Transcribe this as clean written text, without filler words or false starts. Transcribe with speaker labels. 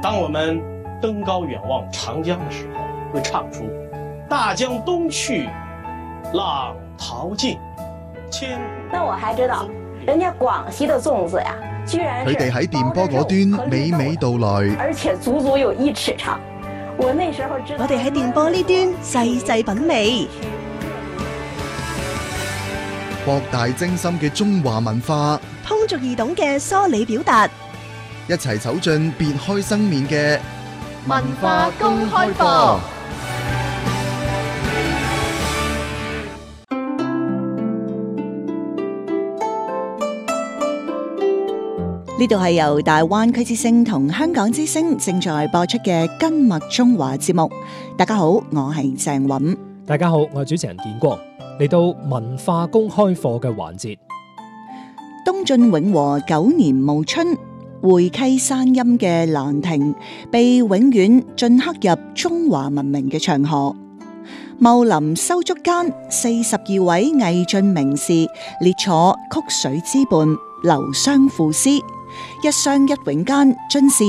Speaker 1: 当我们登高远望长江的时候，会唱出大江东去，浪淘尽，千古。
Speaker 2: 那我还知道，人家廣西的粽子呀，居然是
Speaker 3: 佢哋喺電波嗰端娓娓道來，
Speaker 2: 而且足足有1尺長。我那時候知道，
Speaker 4: 我哋喺電波呢端細細品味，
Speaker 3: 博大精深嘅中華文化，
Speaker 4: 通俗易懂嘅梳理表達，
Speaker 3: 一齊走進別開生面嘅
Speaker 5: 文化公開課。
Speaker 4: 呢度係由大灣區之聲同香港之聲正在播出嘅今日中華節目。大家好，我係鄭韻。
Speaker 6: 大家好，我係主持人建光。嚟到文化公開課嘅環節，
Speaker 4: 東晉永和9年暮春，會稽山陰嘅蘭亭被永遠鐫刻入中華文明嘅長河。茂林修築間，42位魏晉名士列坐曲水之畔，流觴賦詩，一觴一詠間，盡是